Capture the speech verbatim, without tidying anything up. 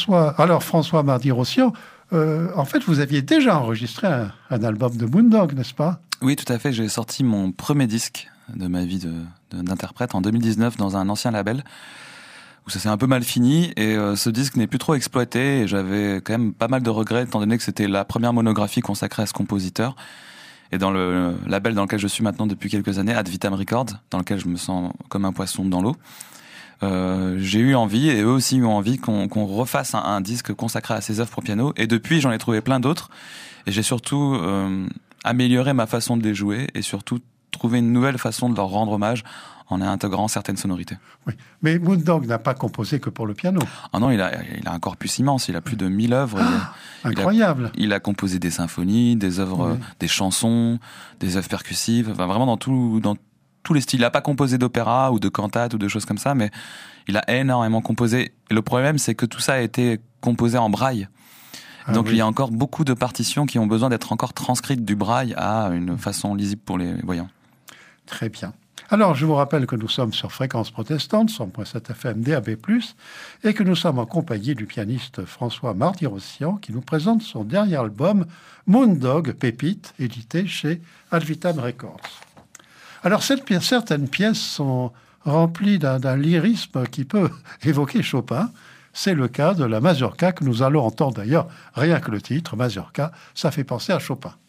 Soit, alors, François Mardi-Rossian, euh, en fait, vous aviez déjà enregistré un, un album de Moondog, n'est-ce pas ? Oui, tout à fait. J'ai sorti mon premier disque de ma vie de, de, d'interprète en deux mille dix-neuf dans un ancien label où ça s'est un peu mal fini et euh, ce disque n'est plus trop exploité et j'avais quand même pas mal de regrets étant donné que c'était la première monographie consacrée à ce compositeur. Et dans le label dans lequel je suis maintenant depuis quelques années, Ad Vitam Records, dans lequel je me sens comme un poisson dans l'eau, euh, j'ai eu envie, et eux aussi ont envie, qu'on, qu'on refasse un, un disque consacré à ses œuvres pour piano. Et depuis, j'en ai trouvé plein d'autres. Et j'ai surtout euh, amélioré ma façon de les jouer et surtout trouvé une nouvelle façon de leur rendre hommage en intégrant certaines sonorités. Oui, mais Moondog n'a pas composé que pour le piano. Ah non, il a, il a un corpus immense, il a plus de mille œuvres. Ah, il a, incroyable. Il a, il a composé des symphonies, des œuvres, oui. des chansons, des œuvres percussives, enfin vraiment dans tout, dans tous les styles. Il n'a pas composé d'opéra ou de cantate ou de choses comme ça, mais il a énormément composé. Et le problème, c'est que tout ça a été composé en braille. Ah, Donc oui. il y a encore beaucoup de partitions qui ont besoin d'être encore transcrites du braille à une façon lisible pour les voyants. Très bien. Alors, je vous rappelle que nous sommes sur Fréquence Protestante, cent point sept F M D A B plus, et que nous sommes en compagnie du pianiste François Mardi-Rossian, qui nous présente son dernier album, Moondog, Pépite, édité chez Ad Vitam Records. Alors, cette pièce, certaines pièces sont remplies d'un, d'un lyrisme qui peut évoquer Chopin. C'est le cas de la Mazurka, que nous allons entendre d'ailleurs, rien que le titre, Mazurka, ça fait penser à Chopin.